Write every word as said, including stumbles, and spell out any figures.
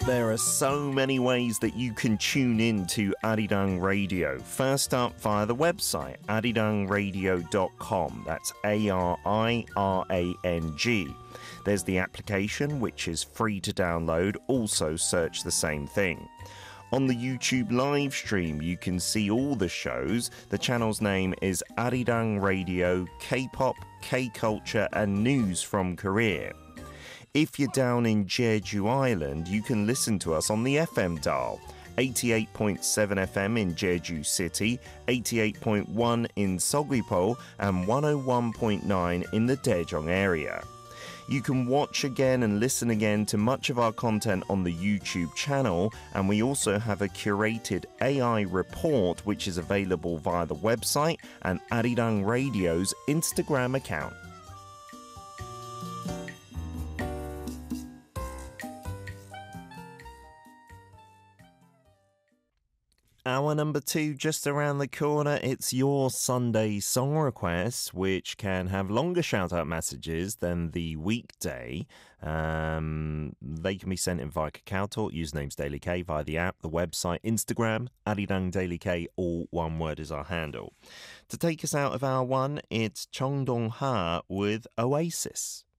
There are so many ways that you can tune in to Arirang Radio. First up, via the website, arirang radio dot com. That's A R I R A N G. There's the application, which is free to download. Also search the same thing. On the YouTube live stream, you can see all the shows. The channel's name is Arirang Radio, K-pop, K-culture and news from Korea. If you're down in Jeju Island, you can listen to us on the F M dial. eighty-eight point seven F M in Jeju City, eighty-eight point one in Seogwipo, and one oh one point nine in the Daejeong area. You can watch again and listen again to much of our content on the YouTube channel, and we also have a curated A I report which is available via the website and Arirang Radio's Instagram account. Hour number two just around the corner. It's your Sunday song requests, which can have longer shout-out messages than the weekday. Um, they can be sent in via KakaoTalk, usernames Daily K, via the app, the website, Instagram, Arirang Daily K, all one word is our handle. To take us out of hour one, it's Chung Dong-ha with Oasis.